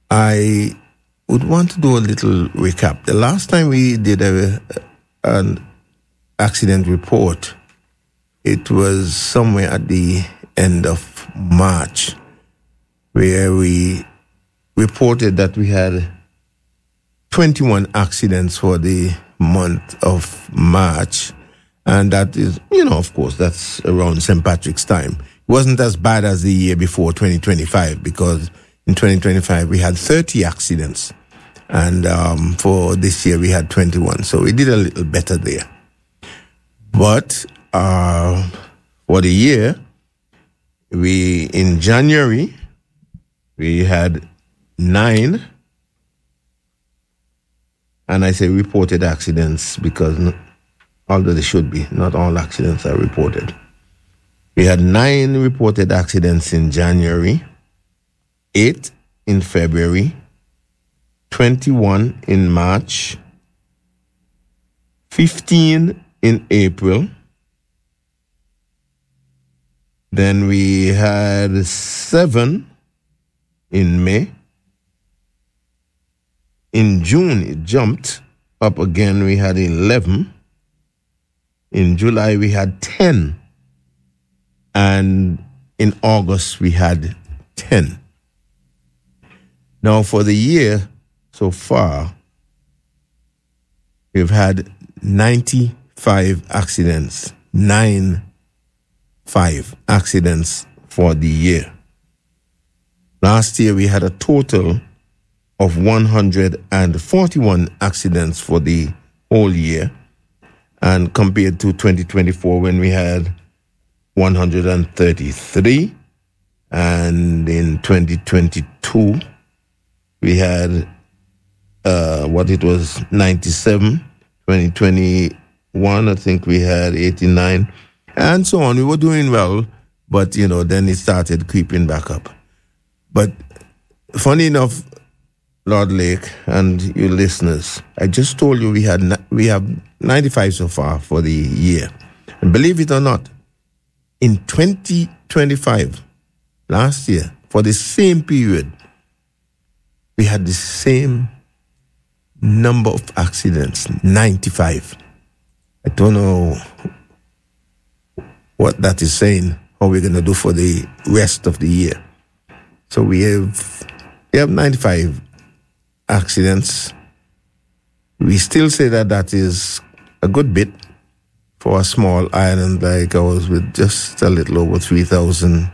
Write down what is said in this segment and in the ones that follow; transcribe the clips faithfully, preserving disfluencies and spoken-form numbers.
I would want to do a little recap. The last time we did a, an accident report, it was somewhere at the end of March, where we reported that we had twenty-one accidents for the month of March. And that is, you know, of course, that's around Saint Patrick's time. It wasn't as bad as the year before, twenty twenty-five, because in twenty twenty-five we had thirty accidents. And um, for this year we had twenty-one. So we did a little better there. But uh, for the year, we in January, we had nine. And I say reported accidents because although they should be, not all accidents are reported. We had nine reported accidents in January, eight in February, twenty-one in March, fifteen in April. Then we had seven in May. In June, it jumped up again. We had eleven. In July, we had ten. And in August, we had ten. Now, for the year so far, we've had ninety-five accidents. Nine, five accidents for the year. Last year, we had a total of one hundred forty-one accidents for the whole year. And compared to twenty twenty-four, when we had one hundred thirty-three, and in twenty twenty-two, we had uh, what it was, ninety-seven. twenty twenty-one, I think we had eighty-nine, and so on. We were doing well, but, you know, then it started creeping back up. But funny enough, Lord Lake and you listeners, I just told you we had we have ninety-five so far for the year. And believe it or not, in twenty twenty-five, last year, for the same period, we had the same number of accidents, ninety-five. I don't know what that is saying, how we're going to do for the rest of the year. So we have we have ninety-five accidents. We still say that that is a good bit for a small island like ours with just a little over three thousand,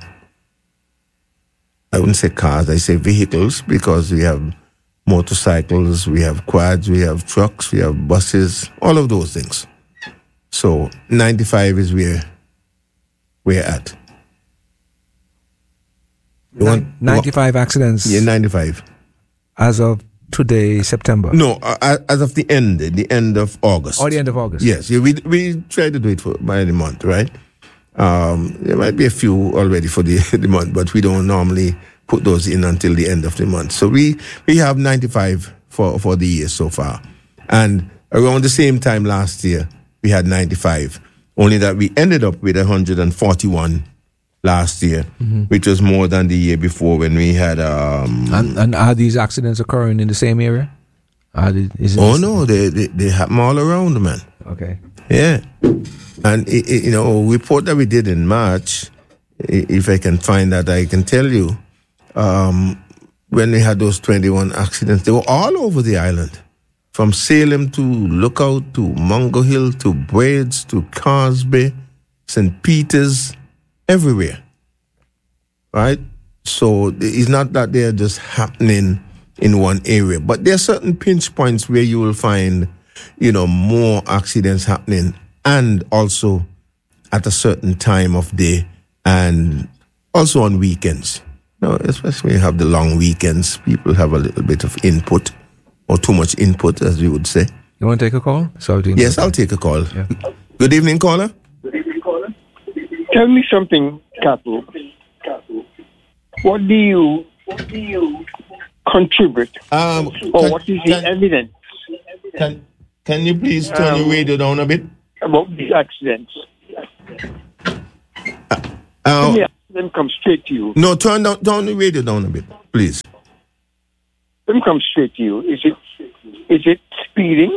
I wouldn't say cars, I say vehicles, because we have motorcycles, we have quads, we have trucks, we have buses, all of those things. So ninety-five is where we're at. You want, ninety-five accidents? Yeah, ninety-five. As of today, September? No, uh, as of the end, the end of August. Or the end of August? Yes, yeah, we we try to do it for by the month, right? Um, there might be a few already for the, the month, but we don't normally put those in until the end of the month. So we, we have ninety-five for, for the year so far. And around the same time last year, we had ninety-five. Only that we ended up with one hundred forty-one last year, mm-hmm. which was more than the year before when we had... Um, and, and are these accidents occurring in the same area? Are they, is oh, no, they, they, they happen all around, man. Okay. Yeah. And, it, it, you know, a report that we did in March, if I can find that, I can tell you, um, when we had those twenty-one accidents, they were all over the island. From Salem to Lookout to Mungo Hill to Braids to Carsby, Saint Peter's, everywhere. Right? So it's not that they're just happening in one area, but there are certain pinch points where you will find, you know, more accidents happening, and also at a certain time of day, and also on weekends. You know, especially when you have the long weekends, people have a little bit of input, or too much input, as we would say. You want to take a call? Sorry, yes, I'll take a call. Yeah. Good evening, caller. Good evening, caller. Tell me something, Capo. What do you, what do you contribute? Um, or can, what is the can, evidence? Can, can you please turn um, your radio down a bit? About these accidents. Uh, uh, Let me come straight to you. No, turn down, down the radio down a bit, please. let me come straight to you. Is it is it speeding?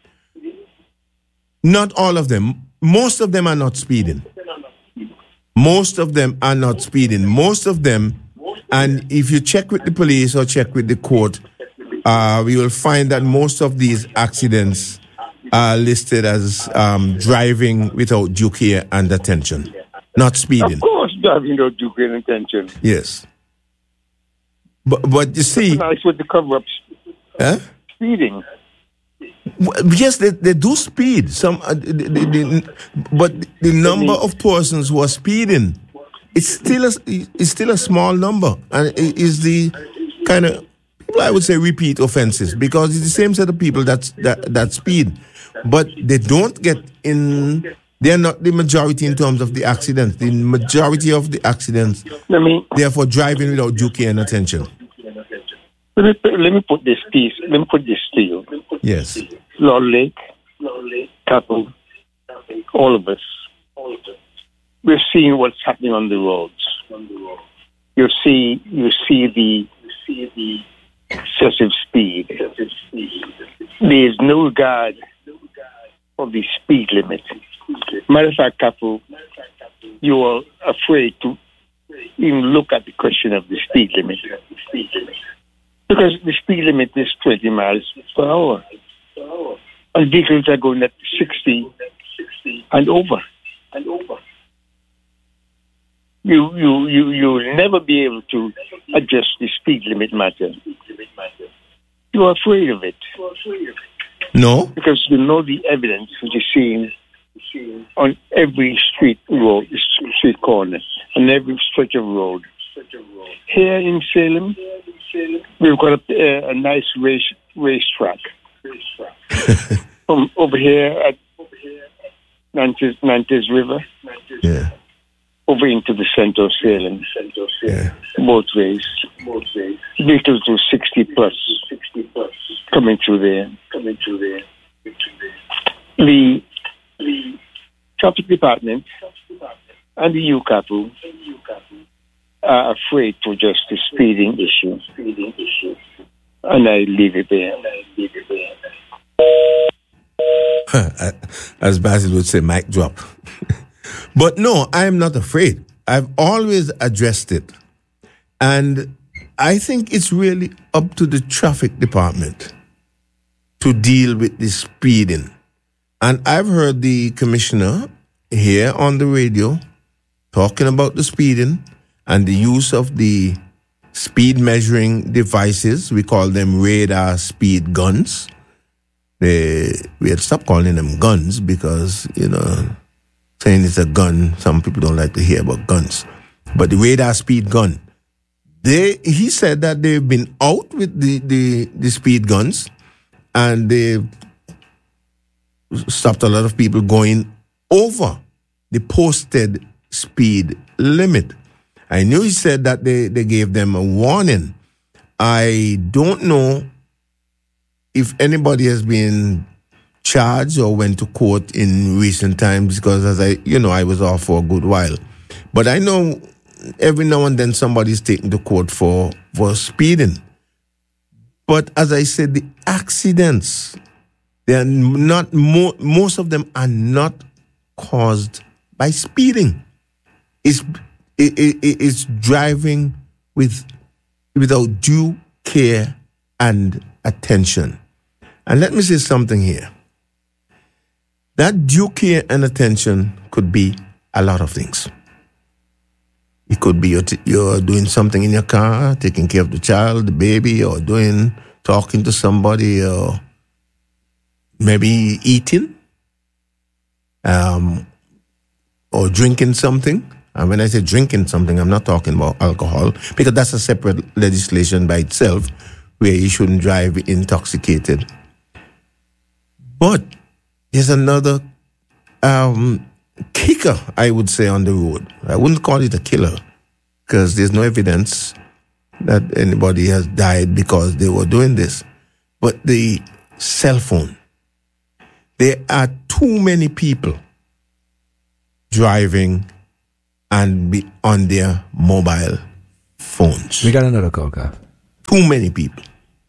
Not all of them. Most of them are not speeding. Most of them are not speeding. Most of them, and if you check with the police or check with the court, uh, we will find that most of these accidents are listed as um, driving without due care and attention, not speeding. Of course, driving without due care and attention. Yes. But, but you see... That's nice with the cover-ups. Huh? Speeding. Yes, they, they do speed. Some, uh, the, the, the, but the number of persons who are speeding, it's still a, it's still a small number, and it is the kind of people I would say repeat offenses, because it's the same set of people that that that speed, but they don't get in. They're not the majority in terms of the accidents. The majority of the accidents, I mean, therefore, driving without due care and attention. Let me, let me put this piece. Let me put this to you. Yes. Lord Lake, Capel, all of us, we're seeing what's happening on the roads. You see, you see the excessive speed. There is no regard for the speed limit. Matter of fact, Capel, you are afraid to even look at the question of the speed limit. Because the speed limit is twenty miles per hour. And vehicles are going at sixty and over. You, you, you, you'll never be able to address the speed limit matter. You're afraid of it. No. Because you know the evidence which is seen on every street road, street corner, on every stretch of road. Here in Salem, we've got a, a nice race racetrack. From over here at Nantes, Nantes River, yeah, over into the center of Salem, yeah, both ways. Vehicles do sixty plus, coming through there. The the traffic department and the U C A P are afraid to address the speeding issue. And I leave it there. As Basil would say, mic drop. But no, I am not afraid. I've always addressed it. And I think it's really up to the traffic department to deal with the speeding. And I've heard the commissioner here on the radio talking about the speeding and the use of the speed measuring devices. We call them radar speed guns. They, we had stopped calling them guns because, you know, saying it's a gun, some people don't like to hear about guns. But the radar speed gun, they he said that they've been out with the, the, the speed guns and they've stopped a lot of people going over the posted speed limit. I knew he said that they, they gave them a warning. I don't know if anybody has been charged or went to court in recent times because, as I, you know, I was off for a good while. But I know every now and then somebody's taken to court for, for speeding. But as I said, the accidents, they are not, mo- most of them are not caused by speeding. It's It, it, it's driving with without due care and attention. And let me say something here. That due care and attention could be a lot of things. It could be you're, t- you're doing something in your car, taking care of the child, the baby, or doing talking to somebody, or maybe eating, um, or drinking something. And when I say drinking something, I'm not talking about alcohol, because that's a separate legislation by itself, where you shouldn't drive intoxicated. But there's another um, kicker, I would say, on the road. I wouldn't call it a killer, because there's no evidence that anybody has died because they were doing this. But the cell phone. There are too many people driving and be on their mobile phones. We got another call, Gav. Too many people.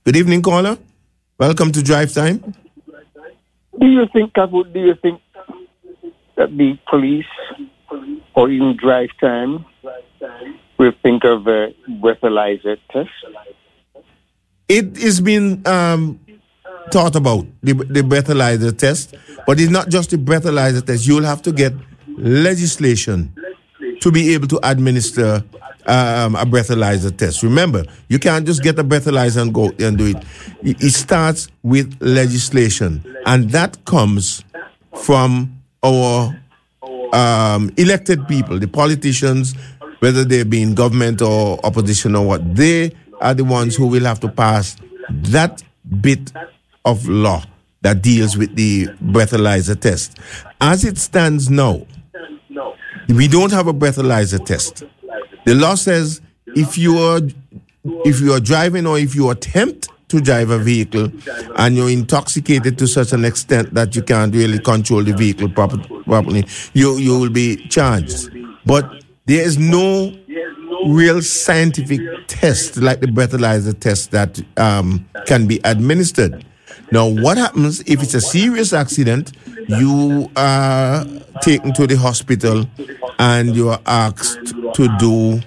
Good evening, caller. Welcome to Drive Time. Do you think, Kapu, do you think that the police or even Drive Time will think of a breathalyzer test? It is being um, thought about, the, the breathalyzer test, but it's not just the breathalyzer test. You'll have to get legislation to be able to administer um, a breathalyzer test. Remember, you can't just get a breathalyzer and go and do it. It starts with legislation, and that comes from our um, elected people, the politicians, whether they be in government or opposition or what. They are the ones who will have to pass that bit of law that deals with the breathalyzer test. As it stands now, we don't have a breathalyzer test. The law says if you are if you are driving or if you attempt to drive a vehicle and you're intoxicated to such an extent that you can't really control the vehicle proper, properly, you you will be charged. But there is no real scientific test like the breathalyzer test that um, can be administered. Now, what happens if it's a serious accident? You are taken to the hospital and you are asked to do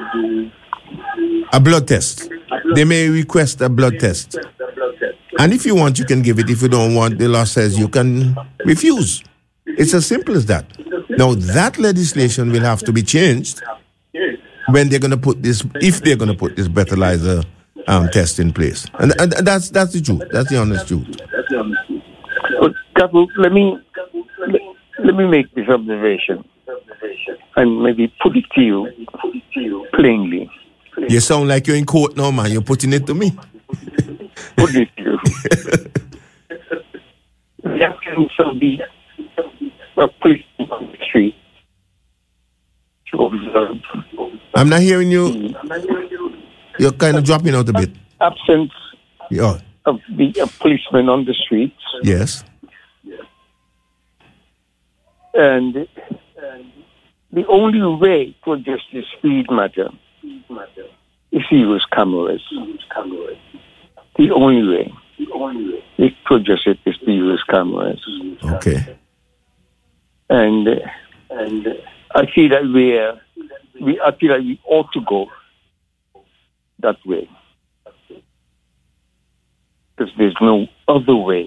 a blood test. They may request a blood test. And if you want, you can give it. If you don't want, the law says you can refuse. It's as simple as that. Now, that legislation will have to be changed when they're going to put this, if they're going to put this breathalyzer um, test in place. And, and that's that's the truth. That's the honest truth. But, Kapu, let me, let, let me make this observation and maybe put it to you plainly. You sound like you're in court now, man. You're putting it to me. Put it to you. There can also be a police on the street to observe. I'm not hearing you. You're kind of dropping out a bit. Absence Yeah. of the a policeman on the streets. Yes. And the only way to address the speed matter is to use cameras. The only way is to address it is to use cameras. Okay. And and I feel that we are, we I feel that we ought to go that way. Because there's no other way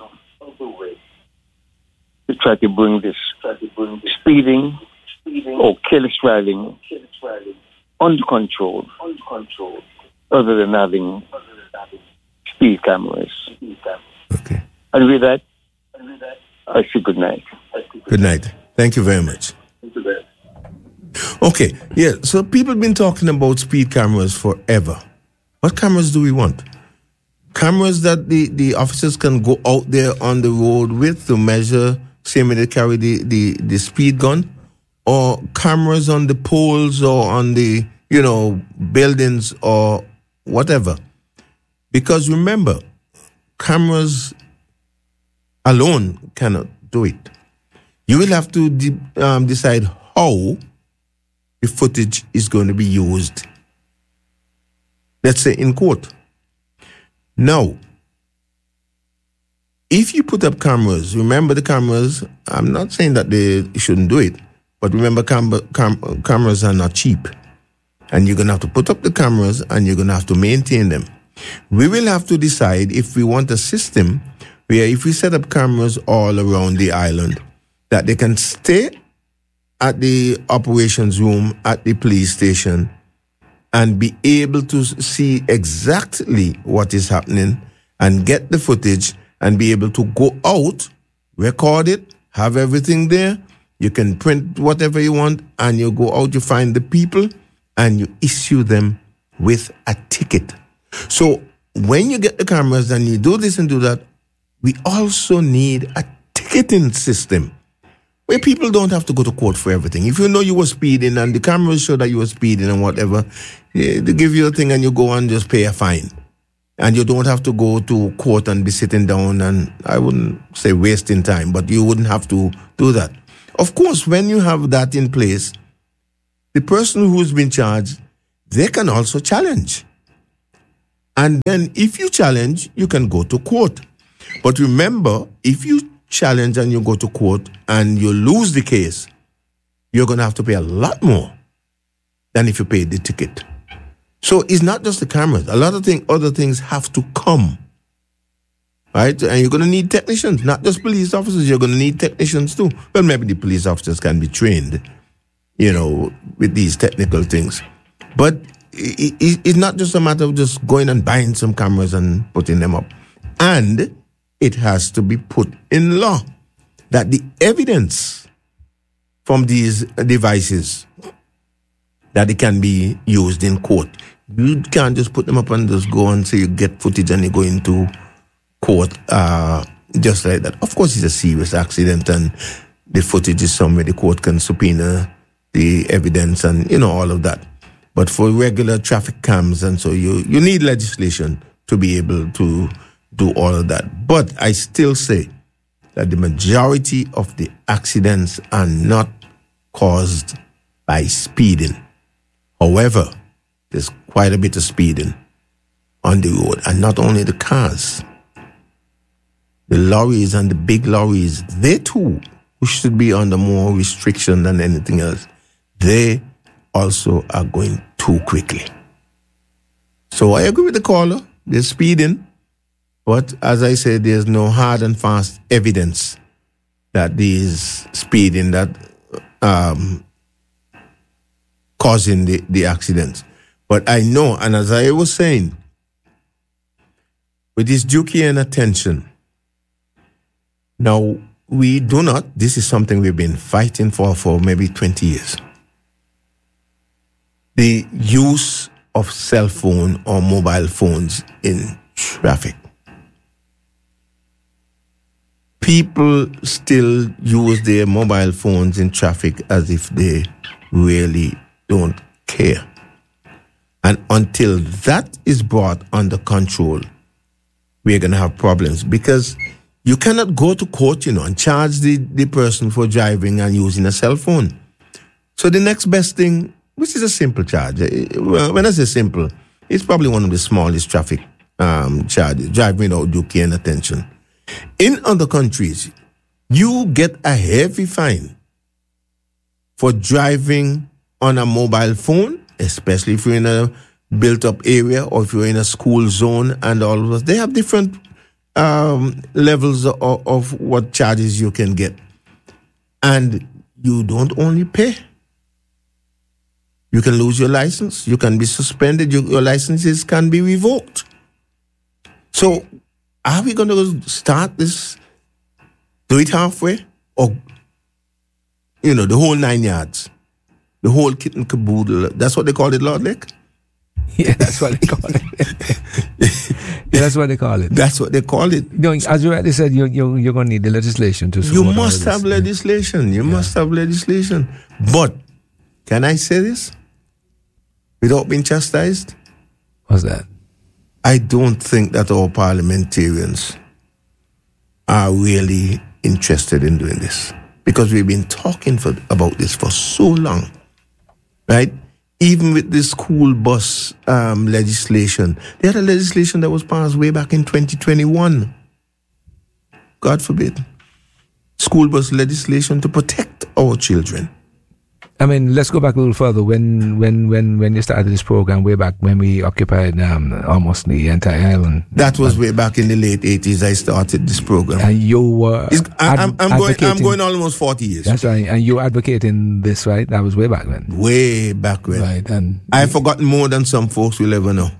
to try to bring this speeding or careless driving under control, other than having speed cameras. Okay. And with that, I say good night. Good night. Thank you very much. Okay. Yeah. So people have been talking about speed cameras forever. What cameras do we want? Cameras that the, the officers can go out there on the road with to measure, same way they carry the, the, the speed gun, or cameras on the poles or on the, you know, buildings or whatever. Because remember, cameras alone cannot do it. You will have to de- um, decide how the footage is going to be used. Let's say in court. Now, if you put up cameras, remember the cameras, I'm not saying that they shouldn't do it, but remember cam- cam- cameras are not cheap. And you're going to have to put up the cameras and you're going to have to maintain them. We will have to decide if we want a system where if we set up cameras all around the island, that they can stay at the operations room at the police station and be able to see exactly what is happening and get the footage and be able to go out, record it, have everything there. You can print whatever you want and you go out, you find the people and you issue them with a ticket. So when you get the cameras and you do this and do that, we also need a ticketing system where people don't have to go to court for everything. If you know you were speeding and the cameras show that you were speeding and whatever, they give you a thing and you go and just pay a fine. And you don't have to go to court and be sitting down and, I wouldn't say wasting time, but you wouldn't have to do that. Of course, when you have that in place, the person who's been charged, they can also challenge. And then if you challenge, you can go to court. But remember, if you challenge and you go to court and you lose the case, you're going to have to pay a lot more than if you paid the ticket. So it's not just the cameras. A lot of things, other things have to come. Right? And you're going to need technicians, not just police officers. You're going to need technicians too. Well, maybe the police officers can be trained, you know, with these technical things. But it, it, it's not just a matter of just going and buying some cameras and putting them up. And it has to be put in law that the evidence from these devices, that it can be used in court. You can't just put them up and just go and say you get footage and you go into court uh, just like that. Of course, it's a serious accident and the footage is somewhere the court can subpoena the evidence and, you know, all of that. But for regular traffic cams and so you, you need legislation to be able to do all of that. But I still say that the majority of the accidents are not caused by speeding. However, there's quite a bit of speeding on the road. And not only the cars, the lorries and the big lorries, they too, who should be under more restriction than anything else, they also are going too quickly. So I agree with the caller. They're speeding. But as I said, there's no hard and fast evidence that these speeding that um, causing the, the accidents. But I know, and as I was saying, with this due care and attention, now we do not, this is something we've been fighting for for maybe twenty years. The use of cell phone or mobile phones in traffic. People still use their mobile phones in traffic as if they really don't care. And until that is brought under control, we're going to have problems because you cannot go to court, you know, and charge the, the person for driving and using a cell phone. So the next best thing, which is a simple charge, when I say simple, it's probably one of the smallest traffic um, charges, driving without due care and attention. In other countries, you get a heavy fine for driving on a mobile phone, especially if you're in a built-up area or if you're in a school zone and all of those. They have different um, levels of, of what charges you can get. And you don't only pay. You can lose your license. You can be suspended. Your, your licenses can be revoked. So are we going to start this, do it halfway? Or, you know, the whole nine yards? The whole kit and caboodle. That's what they call it, Lord Lake? Yeah, that's what they call it. Yeah, that's what they call it. That's what they call it. You know, as you rightly said, you, you, you're going to need the legislation to support. You must have legislation. You yeah. must have legislation. But, can I say this? Without being chastised? What's that? I don't think that our parliamentarians are really interested in doing this. Because we've been talking for, about this for so long. Right? Even with the school bus um, legislation. They had a legislation that was passed way back in twenty twenty-one. God forbid. School bus legislation to protect our children. I mean, let's go back a little further. When when when, when you started this program, way back when we occupied um, almost the entire island. That was way back in the late eighties. I started this program. And you were. Ad- I'm, I'm going. I'm going almost forty years. That's right. And you were advocating this, right? That was way back when. Way back when. Right. And I've forgotten more than some folks will ever know.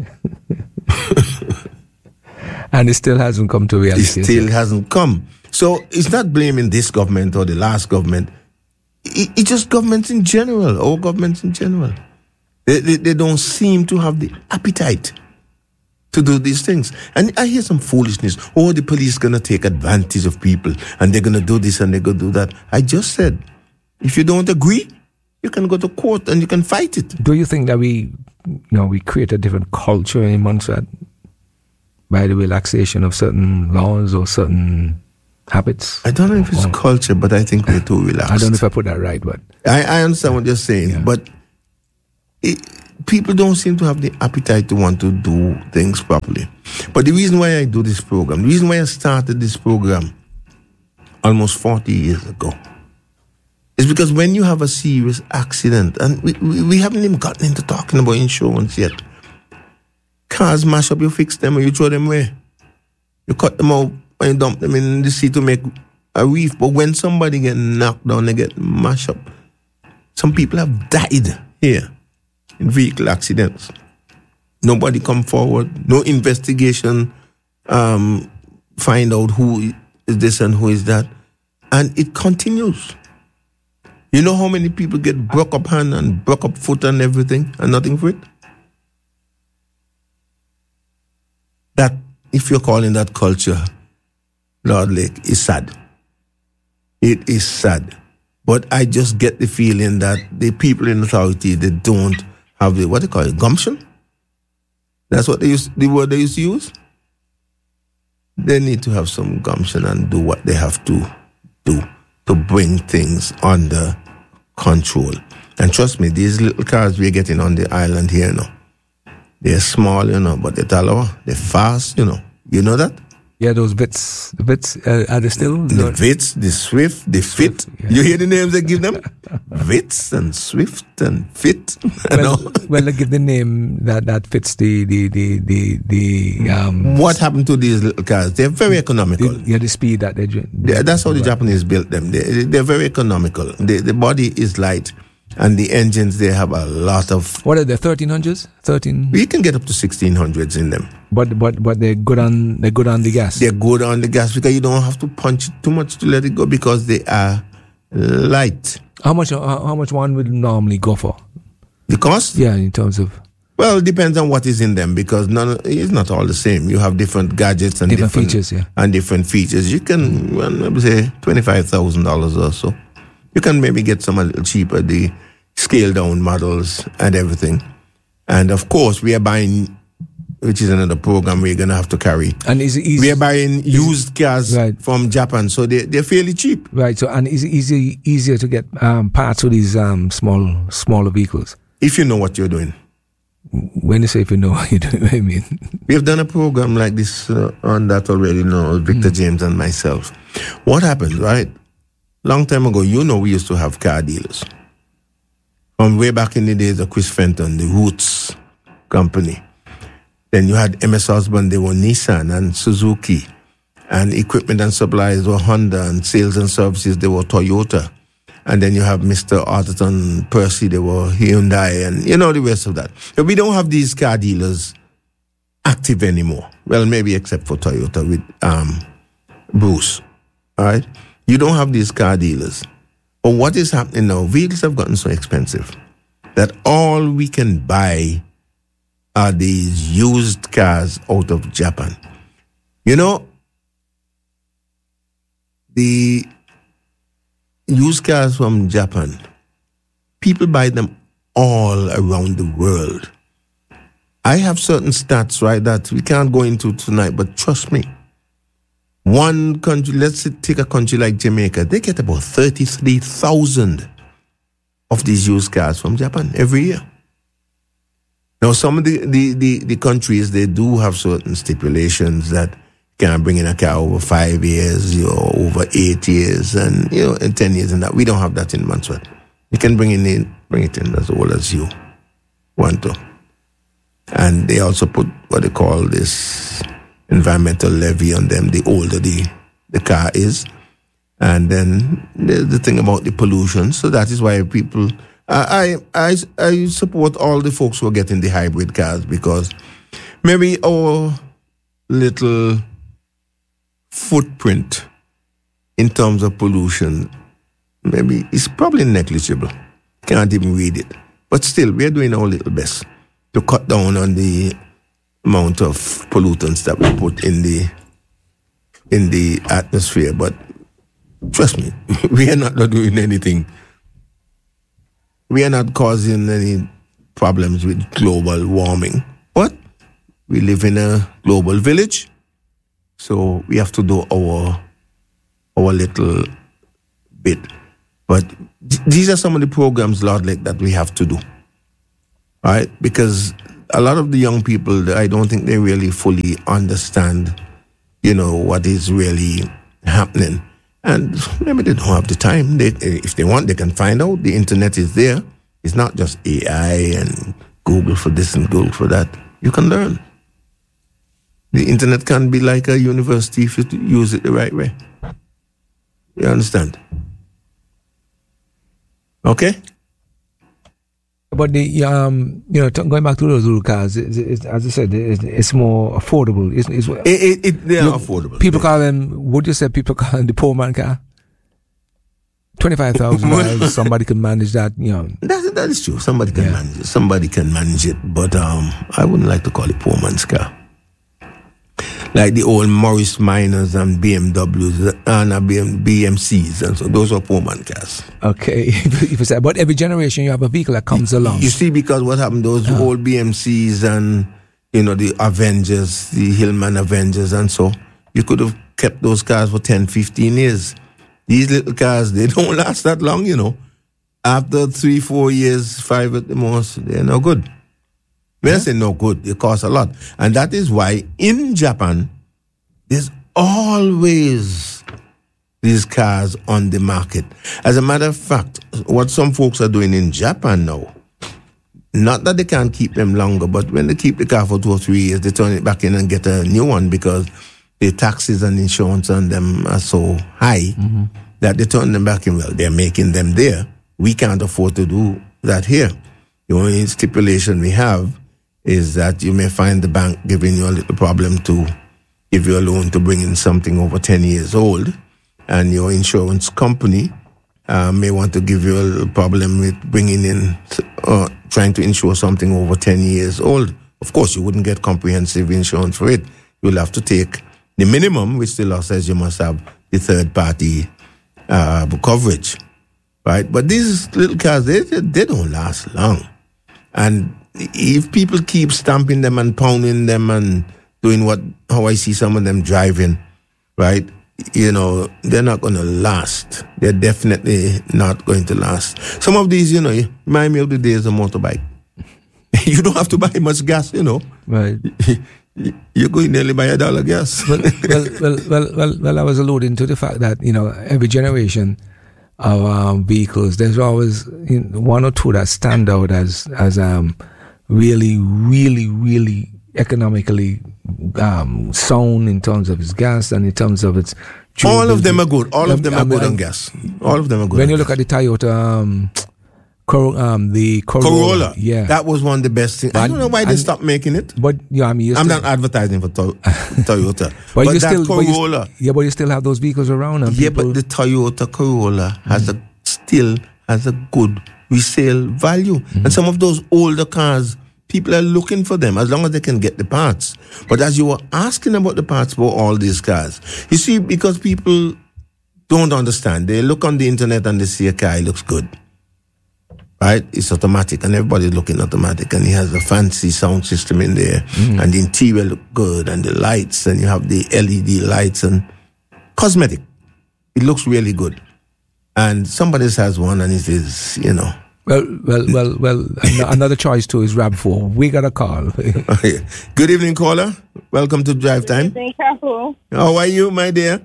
And it still hasn't come to reality. It still hasn't come. So it's not blaming this government or the last government. It's just governments in general, all governments in general. They, they, they don't seem to have the appetite to do these things. And I hear some foolishness. Oh, the police going to take advantage of people and they're going to do this and they're going to do that. I just said, if you don't agree, you can go to court and you can fight it. Do you think that we, you know, we create a different culture in Montserrat by the relaxation of certain laws or certain habits? I don't know if it's oh. culture, but I think we're too relaxed. I don't know if I put that right, but I, I understand what you're saying. Yeah. But it, people don't seem to have the appetite to want to do things properly. But the reason why I do this program, the reason why I started this program almost forty years ago, is because when you have a serious accident, and we, we, we haven't even gotten into talking about insurance yet. Cars mash up, you fix them, or you throw them away. You cut them out, and you dump them in the sea to make a reef. But when somebody get knocked down, they get mashed up. Some people have died here in vehicle accidents. Nobody come forward. No investigation. Um, find out who is this and who is that. And it continues. You know how many people get broke up hand and broke up foot and everything and nothing for it? That, if you're calling that culture, Lord Lake, is sad. It is sad. But I just get the feeling that the people in authority, they don't have the, what they call it, gumption? That's what they used, the word they used to use? They need to have some gumption and do what they have to do to bring things under control. And trust me, these little cars we're getting on the island here now, they're small, you know, but they're taller, they're fast, you know. You know that? Yeah, those bits, the bits, uh, are they still? The Vitz, the Swift, the Fit. Yeah. You hear the names they give them? Vitz and Swift and Fit. Well, well, they give the name that, that fits the, the, the, the, the um... What happened to these little cars? They're very economical. The, yeah, the speed that they... Yeah, that's how the Japanese built them. They, they're very economical. They, the body is light. And the engines, they have a lot of... What are they, thirteen hundreds? thirteen We can get up to sixteen hundreds in them. But but but they're good on they're good on the gas. They're good on the gas because you don't have to punch it too much to let it go because they are light. How much uh, how much one would normally go for? The cost? Yeah, in terms of... Well, it depends on what is in them because none, it's not all the same. You have different gadgets and different, different features, yeah. And different features. You can, well, I would say, twenty-five thousand dollars or so. You can maybe get some a little cheaper, the scaled down models and everything. And of course, we are buying, which is another program we're going to have to carry. And is it easy? We are buying used cars right. from Japan, so they, they're fairly cheap. Right, so, and is it easy, easier to get um, parts for these um, small, smaller vehicles? If you know what you're doing. When you say if you know what you're doing, I mean. We have done a program like this uh, on that already now, Victor mm. James and myself. What happened, right? Long time ago, you know, we used to have car dealers. From way back in the days of Chris Fenton, the Roots company. Then you had M S Osborne, they were Nissan and Suzuki. And equipment and supplies were Honda, and sales and services, they were Toyota. And then you have Mister Arterton Percy, they were Hyundai, and you know the rest of that. But we don't have these car dealers active anymore. Well, maybe except for Toyota with um, Bruce. All right? You don't have these car dealers. But what is happening now, vehicles have gotten so expensive that all we can buy are these used cars out of Japan. You know, the used cars from Japan, people buy them all around the world. I have certain stats, right, that we can't go into tonight, but trust me. One country, let's take a country like Jamaica, they get about thirty-three thousand of these used cars from Japan every year. Now, some of the, the, the, the countries, they do have certain stipulations that you can't bring in a car over five years or over eight years and, you know, and ten years and that. We don't have that in Montserrat. You can bring it in, bring it in as old as you want to. And they also put what they call this environmental levy on them, the older the, the car is. And then there's the thing about the pollution. So that is why people, I, I, I support all the folks who are getting the hybrid cars because maybe our little footprint in terms of pollution maybe is probably negligible. Can't even read it. But still, we're doing our little best to cut down on the amount of pollutants that we put in the in the atmosphere. But trust me, we are not doing anything. We are not causing any problems with global warming. But we live in a global village, so we have to do our our little bit. But th- these are some of the programs, Lord Lake, that we have to do. right? Because a lot of the young people, I don't think they really fully understand, you know, what is really happening. And maybe they don't have the time. They, if they want, they can find out. The internet is there. It's not just A I and Google for this and Google for that. You can learn. The internet can be like a university if you use it the right way. You understand? Okay? But the um, you know, t- going back to those little cars, it's, it's, as I said, it's, it's more affordable. It's, it's, it, it, it, they are look, affordable. People call them. Would you say people call them the poor man car? Twenty-five thousand dollars. Somebody can manage that. You know, that that is true. Somebody can yeah. manage it. Somebody can manage it. But um, I wouldn't like to call it poor man's car. Like the old Morris Minors and B M Ws and B M Cs, and so those are poor man cars. Okay, if you say, but every generation you have a vehicle that comes you, along. You see, because what happened, those uh-huh. old B M Cs and you know the Avengers, the Hillman Avengers, and so you could have kept those cars for ten, fifteen years. These little cars, they don't last that long, you know. After three, four years, five at the most, they're no good. When I say no good, they cost a lot. And that is why in Japan, there's always these cars on the market. As a matter of fact, what some folks are doing in Japan now, not that they can't keep them longer, but when they keep the car for two or three years, they turn it back in and get a new one because the taxes and insurance on them are so high mm-hmm. that they turn them back in. Well, they're making them there. We can't afford to do that here. The only stipulation we have is that you may find the bank giving you a little problem to give you a loan to bring in something over ten years old, and your insurance company uh, may want to give you a little problem with bringing in, uh, trying to insure something over ten years old. Of course, you wouldn't get comprehensive insurance for it. You'll have to take the minimum, which the law says you must have the third-party uh, coverage, right? But these little cars, they, they don't last long. And if people keep stamping them and pounding them and doing what, how I see some of them driving, right, you know, they're not going to last. They're definitely not going to last. Some of these, you know, remind me of the days of motorbike. You don't have to buy much gas, you know. Right. You're going nearly buy a dollar gas. well, well, well, well, well, well, I was alluding to the fact that, you know, every generation of um, vehicles, there's always you know, one or two that stand out as, as um, really, really, really economically um, sound in terms of its gas and in terms of its... All of them are good. All of them are good on gas. All of them are good. When you look at the Toyota... Um, Cor- um, the Corolla. Corolla, yeah, that was one of the best things. I don't know why they stopped making it. But yeah, I mean, I'm still, not advertising for to- Toyota, but, but you that still, Corolla, but you, yeah, but you still have those vehicles around. And yeah, people, but the Toyota Corolla has mm-hmm. a still has a good resale value, mm-hmm. and some of those older cars, people are looking for them as long as they can get the parts. But as you were asking about the parts for all these cars, you see, because people don't understand, they look on the internet and they see a car, it looks good. Right, it's automatic, and everybody's looking automatic, and it has a fancy sound system in there, mm. and the interior look good, and the lights, and you have the L E D lights and cosmetic. It looks really good, and somebody has one, and it is, you know. Well, well, well, well. Another choice too is RAV four. We got a call. Good evening, caller. Welcome to Drive Time. Good evening, Capo. How are you, my dear?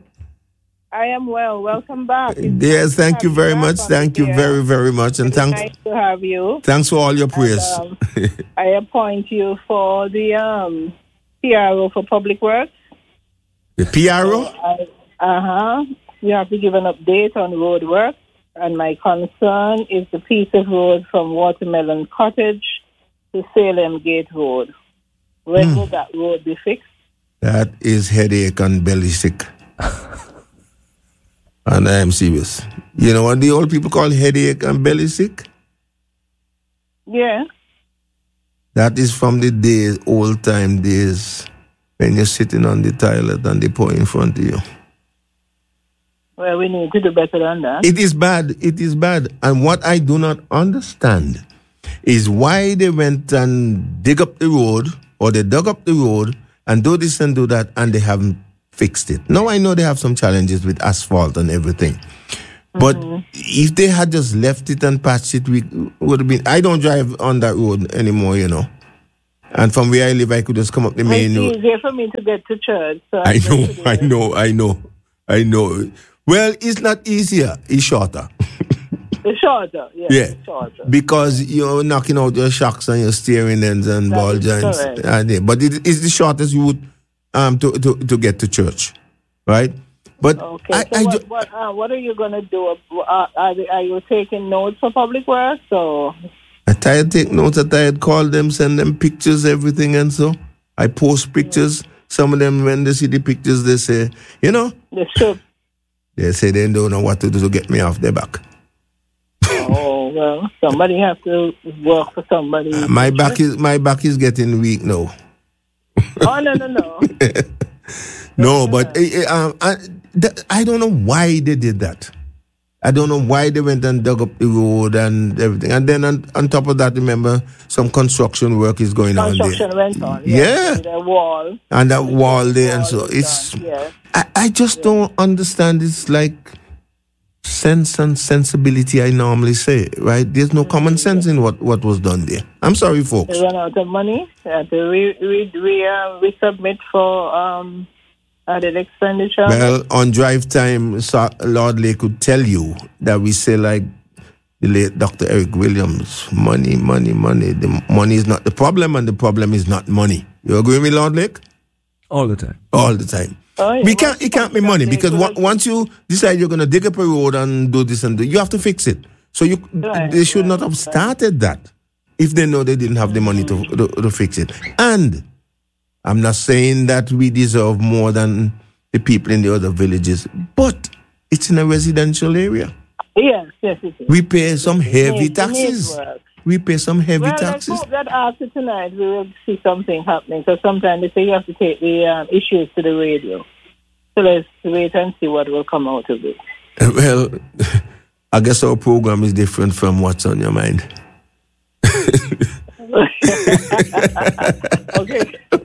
I am well. Welcome back. It's yes, nice thank you very much. Thank you here. very, very much. And it's thanks. Nice to have you. Thanks for all your prayers. And, um, I appoint you for the um, P R O for Public Works. The P R O? So uh huh. You have to give an update on road work. And my concern is the piece of road from Watermelon Cottage to Salem Gate Road. When hmm. will that road be fixed? That is headache and belly sick. And I am serious. You know what the old people call headache and belly sick? Yeah. That is from the days, old time days, when you're sitting on the toilet and they pour in front of you. Well, we need to do better than that. It is bad. It is bad. And what I do not understand is why they went and dig up the road, or they dug up the road and do this and do that, and they haven't fixed it. Now I know they have some challenges with asphalt and everything. But if they had just left it and patched it, we would have been. I don't drive on that road anymore, you know. And from where I live, I could just come up the main road. It's easier for me to get to church. So I know, I know, I know, I know. Well, it's not easier. It's shorter. It's shorter, yeah. Yeah, It's shorter. because you're knocking out your shocks and your steering ends and That ball is joints. correct. And, yeah, but it is the shortest route um, to, to, to get to church, right? But Okay, I, so I what, ju- what, uh, what are you going to do? Uh, are, they- are you taking notes for public works? Or? I try to take notes. I try to call them, send them pictures, everything, and so I post pictures. Some of them, when they see the pictures, they say, you know, The strip. they say they don't know what to do to get me off their back. Oh, well, somebody has to work for somebody. Uh, my back is my back is getting weak now. Oh, no, no, no. No, but uh, uh, I, th- I don't know why they did that. I don't know why they went and dug up the road and everything. And then on, on top of that, remember, some construction work is going Construction on there. went on. Yeah. And the wall. And that wall there, and wall so is it's. done, yeah. I, I just don't understand. It's like sense and sensibility, I normally say, right? There's no common sense in what, what was done there. I'm sorry, folks. They run out of money. They had to re, re, re, uh, resubmit for um, added expenditure. Well, on drive time, so Lord Lake could tell you that we say, like the late Doctor Eric Williams, money, money, money. The money is not the problem, and the problem is not money. You agree with me, Lord Lake? All the time. All the time. Oh, yeah. We can't. It can't be money because Well, wa- once you decide you're going to dig up a road and do this and do, you have to fix it. So you, Right, they should right, not have started that if they know they didn't have the money to, to to fix it. And I'm not saying that we deserve more than the people in the other villages, but it's in a residential area. Yes, yes, it is. We pay some heavy needs- it needs taxes. work. We pay some heavy Well, let's taxes. hope that after tonight we will see something happening. Because sometimes they say you have to take the um, issues to the radio. So let's wait and see what will come out of it. Well, I guess our program is different from what's on your mind. Okay.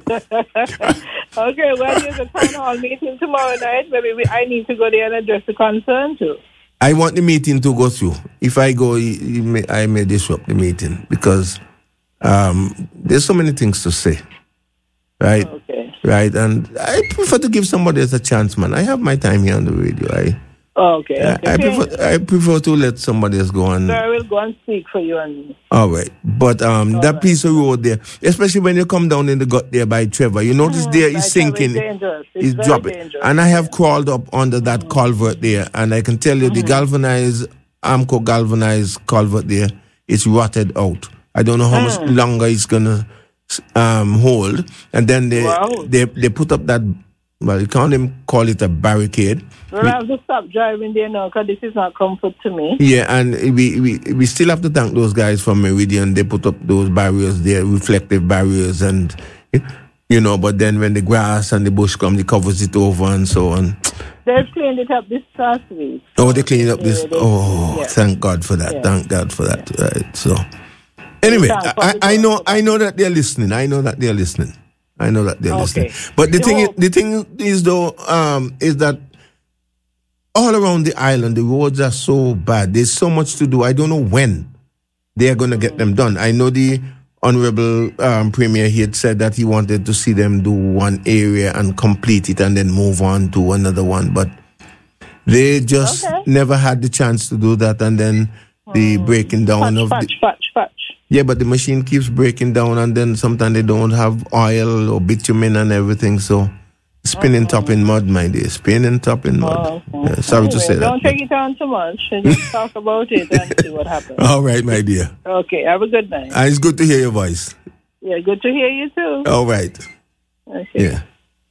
Okay, well, there's a town hall meeting tomorrow night. Maybe we, I need to go there and address the concern too. I want the meeting to go through. If I go, you- you may, I may disrupt the meeting because um, there's so many things to say, right? Okay. Right, and I prefer to give somebody else a chance, man. I have my time here on the radio. I Okay. I, okay. I prefer I prefer to let somebody else go on. So I will go and speak for you and All right, but um, that right. piece of road there, especially when you come down in the gut there by Trevor, you notice there By is Trevor, sinking, it's dangerous. It's it's very dropping, dangerous, and I have crawled up under that culvert there, and I can tell you the galvanized Amco galvanized culvert there, it's rotted out. I don't know how much longer it's gonna um hold, and then they Wow. they they put up that. Well, you can't even call it a barricade. well, I have to stop driving there now because this is not comfort to me. Yeah, and we, we we still have to thank those guys from Meridian. They put up those barriers there, reflective barriers, and you know. But then when the grass and the bush come, it covers it over and so on. They've cleaned it up this past week. Oh, they cleaned up this. Yeah, they- Oh, yeah. thank God for that. Yeah. Thank God for that. Right. So, anyway, Thank I, God. I know I know that they're listening. I know that they're listening. I know that they're Okay. listening. But the So- thing is, the thing is though, um, is that all around the island, the roads are so bad. There's so much to do. I don't know when they're going to get them done. I know the Honorable um, Premier he had said that he wanted to see them do one area and complete it and then move on to another one. But they just Okay. never had the chance to do that. And then the breaking down Patch, of the... patch, patch, patch. Yeah, but the machine keeps breaking down, and then sometimes they don't have oil or bitumen and everything. So, spinning top in mud, my dear. Spinning top in mud. Oh, okay. Yeah, sorry to Anyway, say that. Don't take it on too much. Just talk about it and see what happens. All right, my dear. Okay, have a good night. Uh, it's good to hear your voice. Yeah, good to hear you too. All right. Okay. Yeah.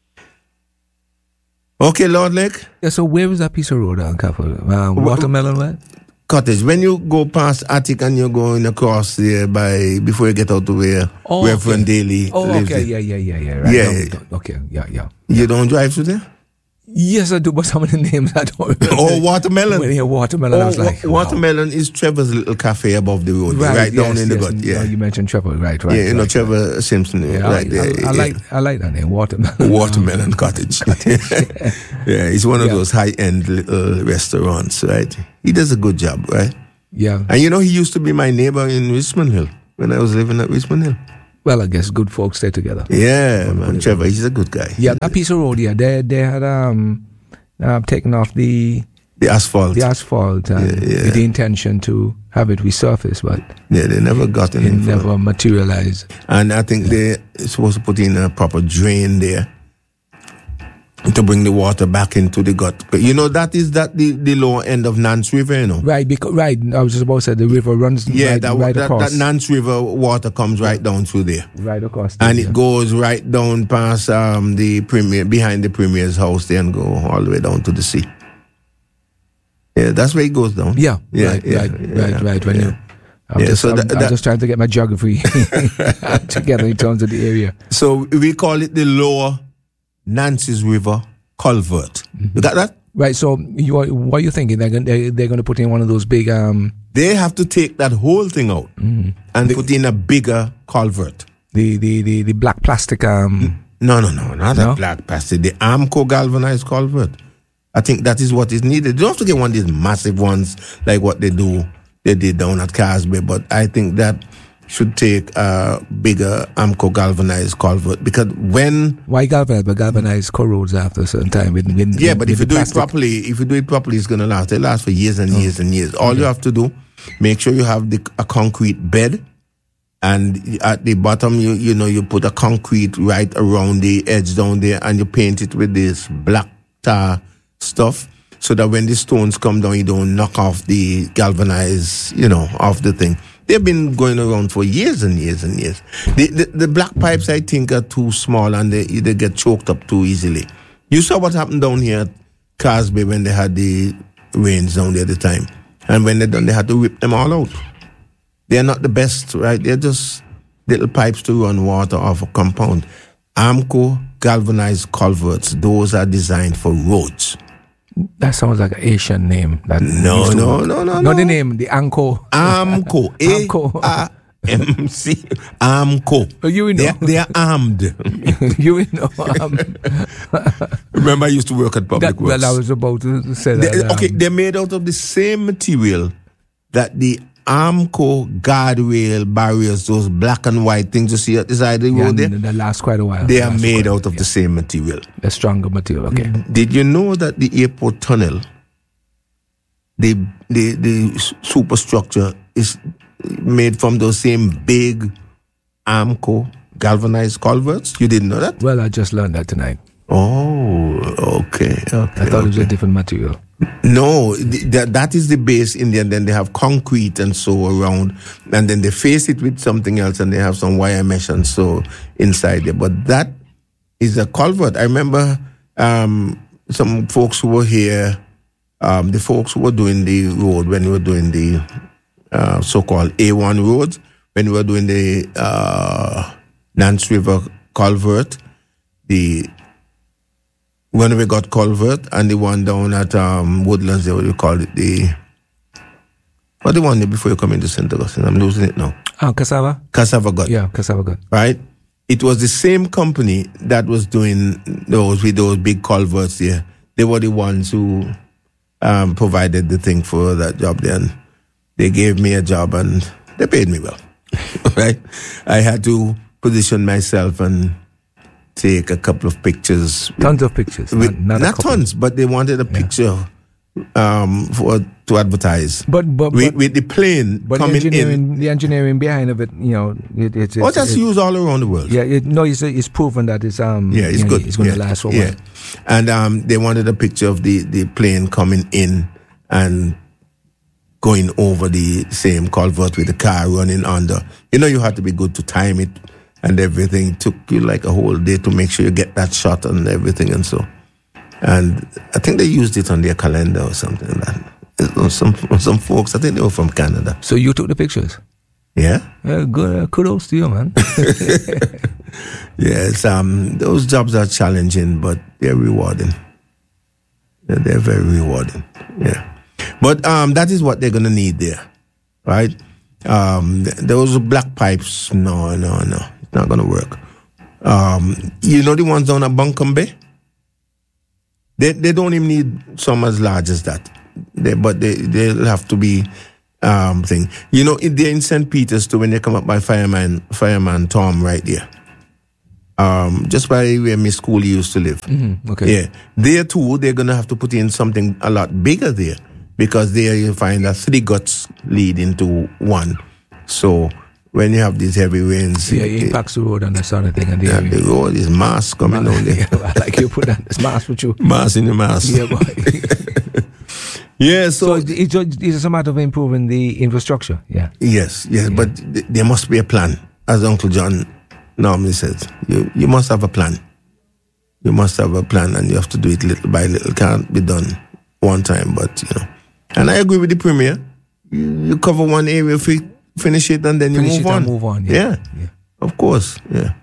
Okay, Lord Lake. Yeah, so where is that piece of road, uh, Couple? Um, watermelon, what? Cottage. When you go past Attic and you're going across there by before you get out to where Oh, Reverend okay. Daly Oh, lives okay, there. yeah, yeah, yeah, yeah, right. Yeah, No, yeah. don't- okay, yeah, yeah. You don't drive through there? Yes, I do, but some of the names I don't remember. Oh, Watermelon. When you hear Watermelon, oh, I was like, wa- Watermelon wow. is Trevor's little cafe above the road, right, right yes, down in yes. the gut. Yeah, oh, you mentioned Trevor, right, right. Yeah, you right, know right. Trevor Simpson, yeah, right I, there. I, I yeah. like, I like that name, Watermelon. Watermelon Cottage. Yeah, it's one of yeah. those high-end little restaurants, right? He does a good job, right? Yeah. And you know, he used to be my neighbor in Richmond Hill when I was living at Richmond Hill. Well, I guess good folks stay together. Yeah, good man. Trevor, he's a good guy. Yeah, that piece of road, yeah, they they had um uh, taken off the the asphalt, the asphalt, and yeah, yeah. with the intention to have it resurfaced, but yeah, they never got it. It never materialized. And I think they're supposed to put in a proper drain there to bring the water back into the gut. But you know, that is that the, the lower end of Nance River, you know. Right, because right, I was just about to say the river runs yeah, right, that, right that, across. that Nance River water comes right down through there. Right across there, and yeah. it goes right down past um, the premier, behind the premier's house there and go all the way down to the sea. Yeah, that's where it goes down. Yeah, yeah right, yeah, right, yeah, right, right. When yeah. you, I'm, yeah, just, so I'm, that, I'm that, just trying to get my geography together in terms of the area. So we call it the Lower Nancy's River Culvert. Mm-hmm. You got that? Right. So you are, what are you thinking? They're going they're, they're going to put in one of those big. Um, they have to take that whole thing out mm-hmm. and the, put in a bigger culvert. The the the, the black plastic. Um, no, no, no, not no? a black plastic. The Amco galvanized culvert. I think that is what is needed. You don't have to get one of these massive ones like what they do. They did down at Casby, but I think that should take a bigger Amco galvanized culvert because when why galvanized? But galvanized corrodes after a certain time. With, with, yeah, but with if you do plastic. it properly, if you do it properly, it's gonna last. They last for years and oh. years and years. All okay. you have to do, make sure you have the a concrete bed, and at the bottom, you you know you put a concrete right around the edge down there, and you paint it with this black tar stuff. So that when the stones come down, you don't knock off the galvanized, you know, off the thing. They've been going around for years and years and years. The, the, the black pipes, I think, are too small and they, they get choked up too easily. You saw what happened down here at Casby when they had the rains down there at the time. And when they're done, they had to rip them all out. They're not the best, right? They're just little pipes to run water off a compound. Amco galvanized culverts, those are designed for roads. That sounds like an Asian name. That no, no, no, no, no. Not the name, the Anko. Amco. Amco. A M C. Amco. Oh, you know. They are, they are armed. You know. Um, Remember, I used to work at Public that, Works. Well, I was about to say that. They, um, okay, they're made out of the same material that the Amco guardrail barriers, those black and white things you see at the side of the road yeah, there, they last quite a while. they are made quite, out of yeah. the same material. The stronger material, okay. Did you know that the airport tunnel, the the the superstructure is made from those same big Amco galvanized culverts? You didn't know that? Well, I just learned that tonight. Oh, okay. okay I thought okay. it was a different material. No, th- that is the base in there. And then they have concrete and so around. And then they face it with something else and they have some wire mesh and so inside there. But that is a culvert. I remember um, some folks who were here, um, the folks who were doing the road when we were doing the uh, so-called A one roads, when we were doing the uh, Nance River culvert, the when we got culvert and the one down at um, Woodlands, they what you call it, the what the one there before you come into Saint Augustine? I'm losing it now. Oh, Cassava? Cassava Gut. Yeah, Cassava Gut. Right? It was the same company that was doing those with those big culverts there. They were the ones who um, provided the thing for that job there. And they gave me a job and they paid me well. Right? I had to position myself and take a couple of pictures. Tons of pictures. With, not not, not tons, but they wanted a picture yeah. um, for to advertise. But but, with, but with the plane but coming the engineering, in. the engineering behind of it, you know, it, it's Oh, it's, that's it, used all around the world. Yeah, it, no, it's it's proven that it's um yeah, it's you know, good. It's going to yeah. last for a yeah. while. And um, they wanted a picture of the the plane coming in and going over the same culvert with the car running under. You know, you had to be good to time it and everything. It took you like a whole day to make sure you get that shot and everything and so. And I think they used it on their calendar or something like that. Some some folks, I think they were from Canada. So you took the pictures? Yeah. Yeah, good. Uh, kudos to you, man. Yes, um, those jobs are challenging, but they're rewarding. Yeah, they're very rewarding. Yeah. But um, that is what they're going to need there, right? Um, th- those black pipes, no, no, no. It's not going to work. Um, you know the ones down at Buncombe Bay? They they don't even need some as large as that. They, but they, they'll have to be um, thing. You know, they're in Saint Peter's too when they come up by Fireman, Fireman Tom right there. Um, just by where my school used to live. Mm-hmm. Okay. Yeah. There too, they're going to have to put in something a lot bigger there because there you find that three guts lead into one. So when you have these heavy rains, yeah, it impacts the road and that sort of thing. And the, yeah, the road is mass coming down there. Yeah, I like you put that this mass with you. Mass in the mass. Yeah, boy. Yeah, So so, it's just, it's a matter of improving the infrastructure. Yeah. yes, yes, Yeah. but th- there must be a plan, as Uncle John normally says. You you must have a plan. You must have a plan, and you have to do it little by little. Can't be done one time, but you know. And I agree with the Premier. You, you cover one area, fi- finish it, and then you Finish move it on. and move on. Yeah. Yeah. Yeah. Of course, yeah.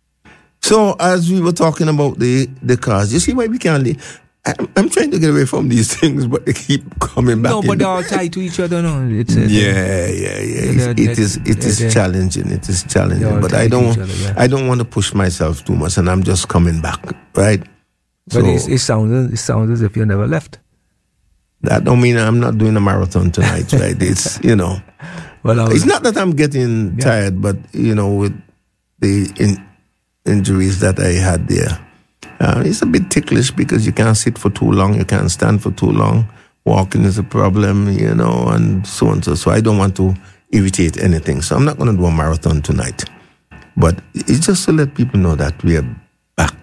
So as we were talking about the the cars, you see why we can't leave. I'm, I'm trying to get away from these things, but they keep coming back. No, in. but they're all tied to each other. No, it's uh, Yeah, yeah, yeah. It's, Yeah, it that- is, it is yeah, yeah. challenging. It is They're challenging. all But tied I to don't, each other, yeah. I don't want to push myself too much, and I'm just coming back, right? But So it's, it sounds it sounds as if you never left. that don't mean I'm not doing a marathon tonight, right? It's you know, Well, I was, it's not that I'm getting Yeah. tired, but you know, with the in, injuries that I had there, uh, it's a bit ticklish because you can't sit for too long, you can't stand for too long. Walking is a problem, you know, and so on. So, so I don't want to irritate anything. So I'm not going to do a marathon tonight. But it's just to let people know that we are back,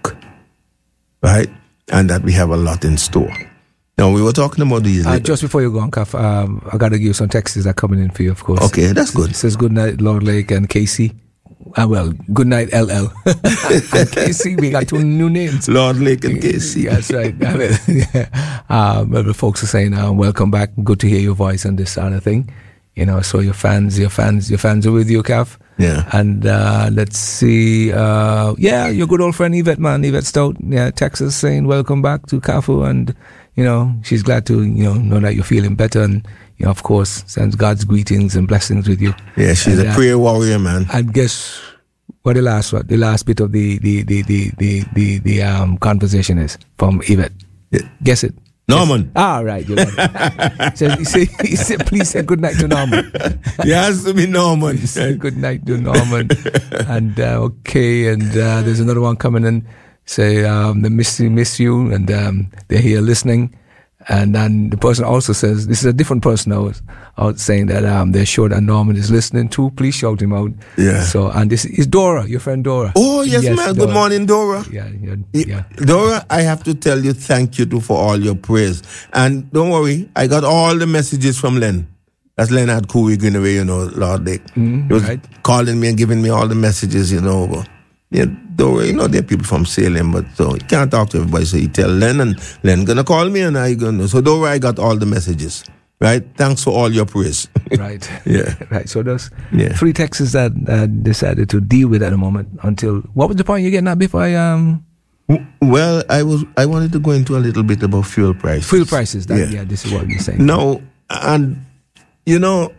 right? And that we have a lot in store. Now, we were talking about these. uh, little- just before you go on, Kaf, um, I got to give you some texts that are coming in for you, of course. Okay, that's good. It says good night, Lord Lake and Casey. Ah, well, good night, L L. And Casey, we got two new names. Lord Lake and Casey. That's right. I mean, yeah. uh, but the folks are saying, uh, welcome back. Good to hear your voice and this sort of thing. You know, so your fans, your fans, your fans are with you, Kaf. Yeah. And uh, let's see. Uh, yeah, your good old friend Yvette, man, Yvette Stout, yeah, Texas, saying welcome back to Kafu, and you know she's glad to you know know that you're feeling better, and you know of course sends God's greetings and blessings with you. Yeah, she's And, a uh, prayer warrior, man. And guess what the last what the last bit of the the the the the, the, the um conversation is from Yvette. Yeah. Guess it. Norman. Ah, right. You know. So he said, he said, please say good night to Norman. It has to be Norman. He said good night to Norman. And uh, okay, and uh, there's another one coming in. Say um, they miss you, miss you, and um, they're here listening. And then the person also says, this is a different person out, out saying that um, they're sure that Norman is listening too. Please shout him out. Yeah. So, and this is Dora, your friend Dora. Oh, yes, man. Good Dora. morning, Dora. Yeah, yeah, Y- yeah. Dora, I have to tell you, thank you too for all your prayers. And don't worry, I got all the messages from Len. That's Leonard Cooley Greenaway, you know, Lord Lake. Mm, he was right. calling me and giving me all the messages, you know. But, yeah, Dora, you know, there are people from Salem, but so you can't talk to everybody. So you tell Len, and Len gonna call me, and I gonna. So Dora, I got all the messages. Right? Thanks for all your prayers. Right. Yeah. Right. So there's Yeah. three Texas that uh, decided to deal with at the moment until, what was the point you're getting at before I, um, W- Well, I was I wanted to go into a little bit about fuel prices. fuel prices? That, Yeah. yeah. This is what you're saying. No, and you know,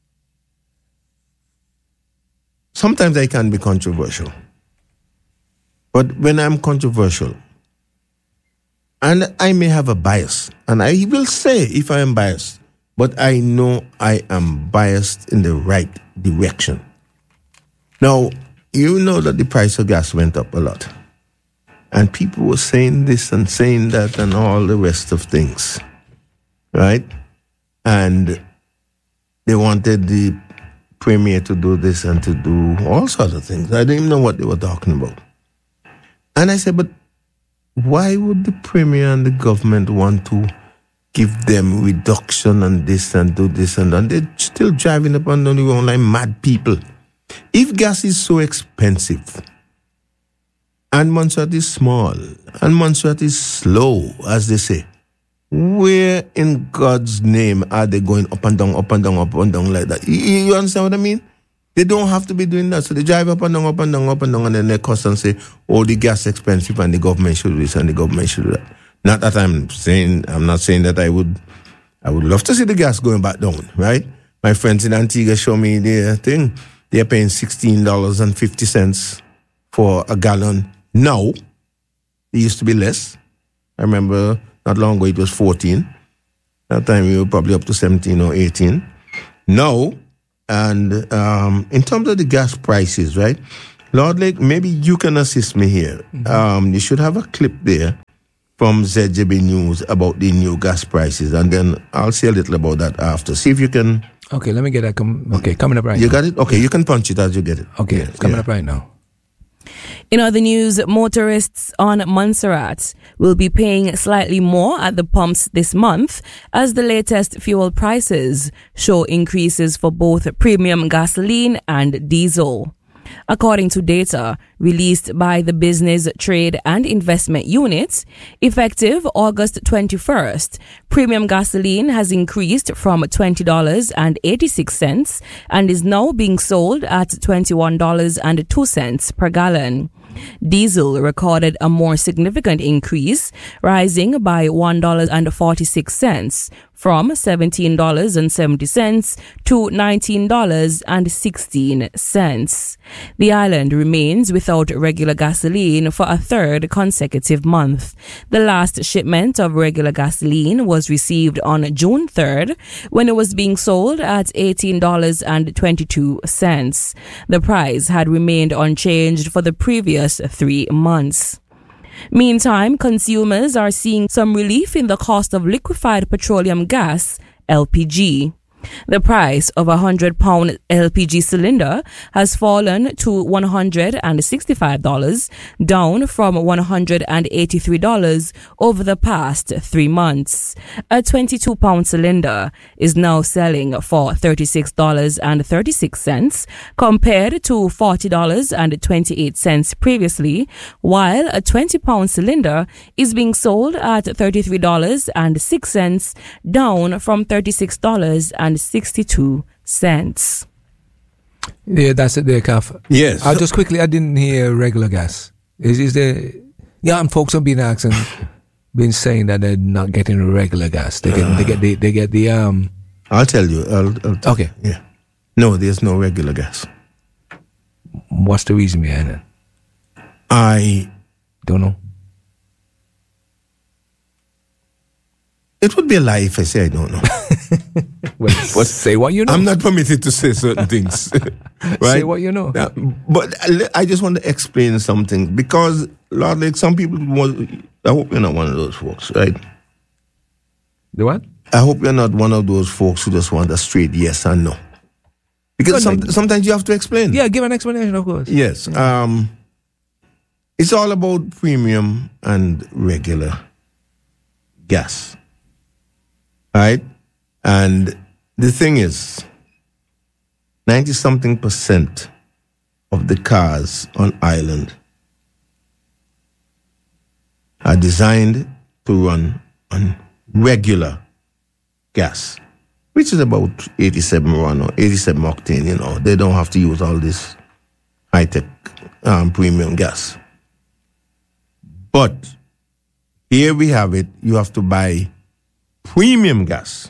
sometimes I can be controversial. But when I'm controversial, and I may have a bias, and I will say if I am biased, but I know I am biased in the right direction. Now, you know that the price of gas went up a lot. And people were saying this and saying that and all the rest of things. Right? And they wanted the premier to do this and to do all sorts of things. I didn't even know what they were talking about. And I said, but why would the premier and the government want to give them reduction and this and do this and that? They're still driving up and down the road like mad people. If gas is so expensive, and Montserrat is small, and Montserrat is slow, as they say, where in God's name are they going up and down, up and down, up and down like that? You, you understand what I mean? They don't have to be doing that. So they drive up and down, up and down, up and down, and then they cuss and say, oh, the gas is expensive and the government should do this and the government should do that. Not that I'm saying, I'm not saying that I would, I would love to see the gas going back down, right? My friends in Antigua show me their thing. They're paying sixteen dollars and fifty cents for a gallon now. It used to be less. I remember not long ago it was fourteen. That time we were probably up to seventeen or eighteen. Now, and um, in terms of the gas prices, right? Lord Lake, maybe you can assist me here. Mm-hmm. Um, you should have a clip there from Z J B News about the new gas prices, and then I'll say a little about that after. See if you can... Okay, let me get that. Com- okay, coming up right you now. You got it? Okay, you can punch it as you get it. Okay, yeah, it's coming yeah. up right now. In other news, motorists on Montserrat will be paying slightly more at the pumps this month as the latest fuel prices show increases for both premium gasoline and diesel. According to data released by the Business, Trade and Investment Unit, effective August twenty-first, premium gasoline has increased from twenty dollars and eighty-six cents and is now being sold at twenty-one dollars and two cents per gallon. Diesel recorded a more significant increase, rising by one dollar and forty-six cents from seventeen dollars and seventy cents to nineteen dollars and sixteen cents. The island remains without regular gasoline for a third consecutive month. The last shipment of regular gasoline was received on June third, when it was being sold at eighteen dollars and twenty-two cents. The price had remained unchanged for the previous three months. Meantime, consumers are seeing some relief in the cost of liquefied petroleum gas, L P G. The price of a one hundred pound L P G cylinder has fallen to one hundred sixty-five dollars, down from one hundred eighty-three dollars over the past three months. A twenty-two pound cylinder is now selling for thirty-six dollars and thirty-six cents compared to forty dollars and twenty-eight cents previously, while a twenty pound cylinder is being sold at thirty-three dollars and six cents, down from thirty-six dollars and sixty-two cents. Yeah, that's it there, Kaf. Yes. I'll just quickly, I didn't hear regular gas. Is, is there, yeah, and folks have been asking, been saying that they're not getting regular gas. They get, uh, they get the, they get the, um. I'll tell you. I'll, I'll tell okay. You. Yeah. No, there's no regular gas. What's the reason behind it? I don't know. It would be a lie if I say I don't know. Well, but say what you know. I'm not permitted to say certain things. Right? Say what you know. Now, but I just want to explain something because, Lord, like some people want, I hope you're not one of those folks, right? The what? I hope you're not one of those folks who just want a straight yes and no. Because some, sometimes you have to explain. Yeah, give an explanation, of course. Yes. Um, it's all about premium and regular gas. Right? And the thing is, ninety-something percent of the cars on island are designed to run on regular gas, which is about eighty-seven run or eighty-seven octane, you know. They don't have to use all this high-tech um, premium gas. But here we have it. You have to buy premium gas,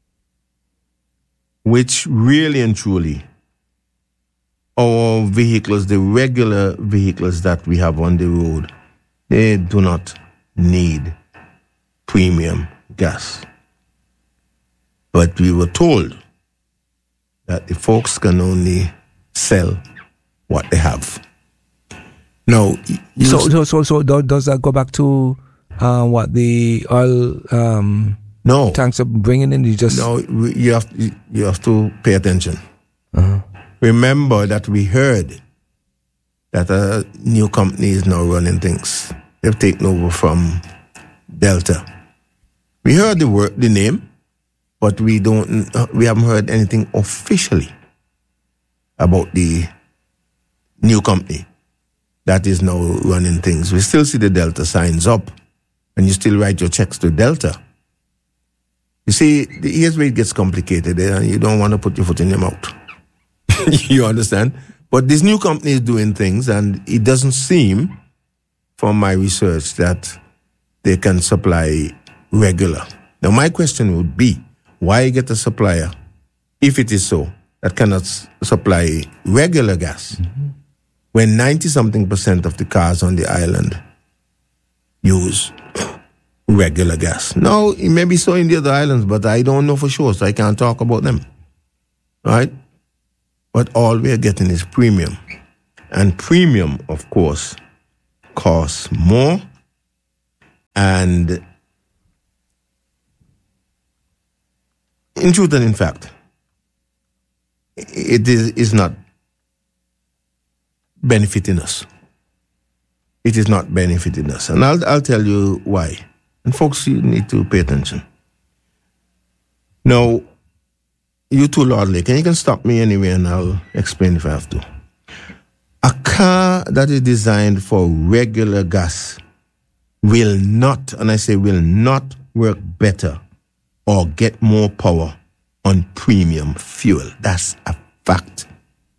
which really and truly our vehicles, the regular vehicles that we have on the road, they do not need premium gas. But we were told that the folks can only sell what they have. Now, so, so, so, so does that go back to uh, what the oil um, no tanks are bringing in? You just no, you have you have to pay attention. Uh-huh. Remember that we heard that a new company is now running things. They've taken over from Delta. We heard the word, the name, but we don't. We haven't heard anything officially about the new company that is now running things. We still see the Delta signs up, and you still write your checks to Delta. You see, here's where it gets complicated, and you don't want to put your foot in your mouth. You understand? But this new company is doing things, and it doesn't seem, from my research, that they can supply regular. Now, my question would be, why get a supplier, if it is so, that cannot s- supply regular gas, mm-hmm. when ninety-something percent of the cars on the island use regular gas? Now, it may be so in the other islands, but I don't know for sure, so I can't talk about them. Right? But all we're getting is premium. And premium, of course, costs more. And in truth and in fact, it is, is not benefiting us. It is not benefiting us. And I'll, I'll tell you why. And folks, you need to pay attention. Now, you too, Lord Lake, and you can stop me anyway and I'll explain if I have to. A car that is designed for regular gas will not, and I say will not, work better or get more power on premium fuel. That's a fact.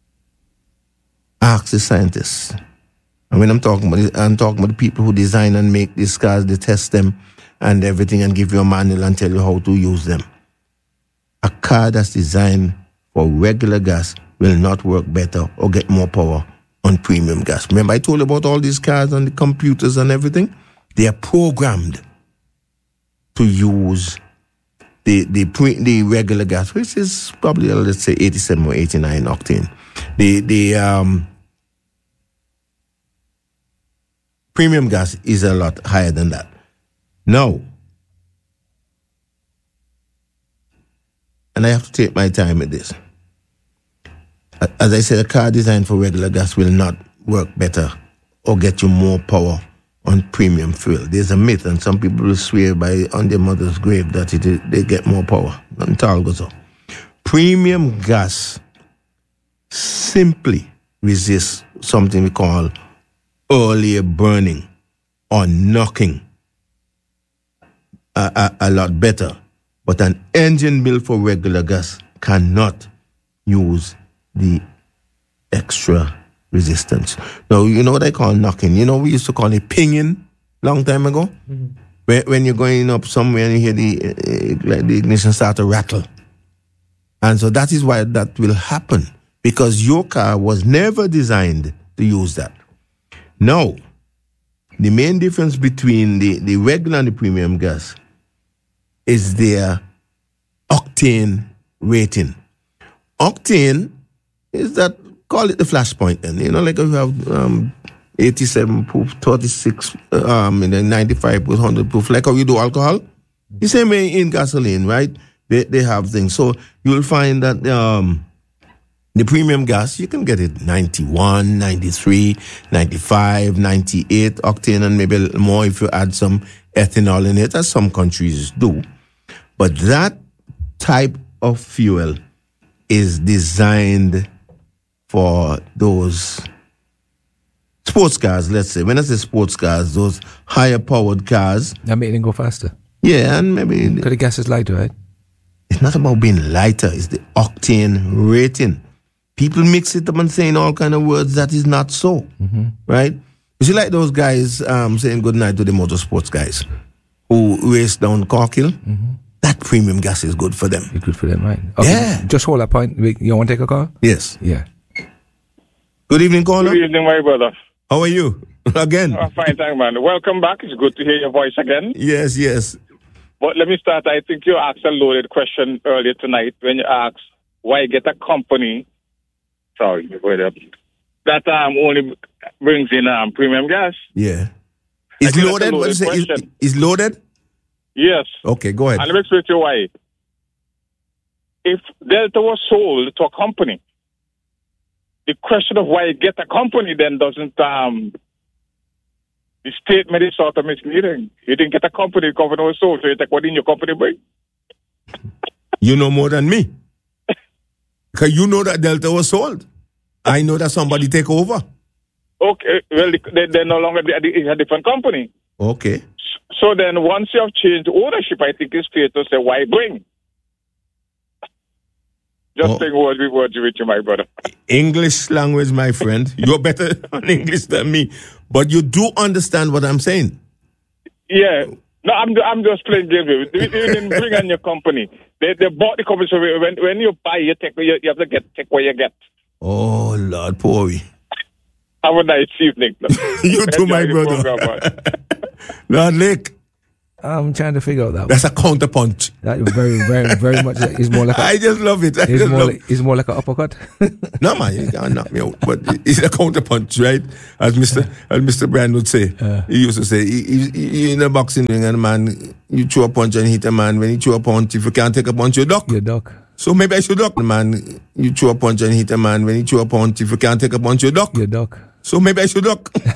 Ask the scientists. And when I'm talking about it, I'm talking about the people who design and make these cars, they test them and everything and give you a manual and tell you how to use them. A car that's designed for regular gas will not work better or get more power on premium gas. Remember I told you about all these cars and the computers and everything? They are programmed to use the the pre, the regular gas, which is probably, let's say, eighty-seven or eighty-nine octane. The, the um, premium gas is a lot higher than that. Now, and I have to take my time with this. As I said, a car designed for regular gas will not work better or get you more power on premium fuel. There's a myth, and some people will swear by on their mother's grave that it is, they get more power. Not all goes up. Premium gas simply resists something we call earlier burning or knocking a, a, a lot better. But an engine built for regular gas cannot use the extra resistance. Now, you know what I call knocking? You know, we used to call it pinging long time ago. Mm-hmm. When, when you're going up somewhere and you hear the, uh, like the ignition start to rattle. And so that is why that will happen, because your car was never designed to use that. Now, the main difference between the, the regular and the premium gas is their octane rating. Octane is that, call it the flashpoint then. You know, like if you have um, eighty-seven proof, thirty-six, um, and then ninety-five proof, one hundred proof, like how you do alcohol. The same way in gasoline, right? They they have things. So you'll find that um, the premium gas, you can get it ninety-one, ninety-three, ninety-five, ninety-eight octane, and maybe a little more if you add some ethanol in it, as some countries do. But that type of fuel is designed for those sports cars, let's say. When I say sports cars, those higher powered cars. That make them go faster. Yeah, and maybe... Because the gas is lighter, right? It's not about being lighter, it's the octane rating. People mix it up and saying all kind of words that is not so, mm-hmm. right? You see, like those guys um, saying good night to the motorsports guys who race down Corkhill. Mm-hmm. That premium gas is good for them. It's good for them, right? Okay. Yeah. Just hold that point. You want to take a call? Yes. Yeah. Good evening, caller. Good evening, my brother. How are you? Again. Oh, fine, thank you, man. Welcome back. It's good to hear your voice again. Yes, yes. But let me start. I think you asked a loaded question earlier tonight when you asked why get a company, sorry, wait up, that um, only brings in um, premium gas. Yeah. Is loaded? What is it? Is, is loaded? Yes. Okay, go ahead. And let me explain to you why. If Delta was sold to a company, the question of why get a company then doesn't, um, the statement is sort of misleading. You didn't get a company, the company was sold, so you take what in your company bring. You know more than me. Because you know that Delta was sold. I know that somebody take over. Okay, well, they, they're no longer, it's a different company. Okay. So then once you have changed ownership, I think it's fair to say, why bring? Just oh. saying words with words with you, my brother. English language, my friend. You're better on English than me. But you do understand what I'm saying. Yeah. No, I'm I'm just playing games. You didn't bring on your company. They they bought the company. So when when you buy, you take you, you have to get take what you get. Oh Lord, Pori. Have a nice evening. You too, my brother. Lord Lake. I'm trying to figure out that. That's a counterpunch. That very, very, very much is more like. A, I just love it. I it's just more love like, it's more like an uppercut. No man, you can't knock me out. But it's a counterpunch, right? As Mister as Mister Brand would say. Uh, he used to say, he, he, he in a boxing ring and man, you throw a punch and hit a man. When you throw a punch, if you can't take a punch, you duck. You duck. So maybe I should duck. Man, you throw a punch and hit a man. When you throw a punch, if you can't take a punch, you duck. You duck. So maybe I should duck.